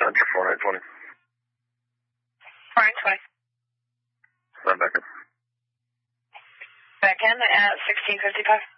Roger, 4920. 4920. I'm back in. Back in at 1655.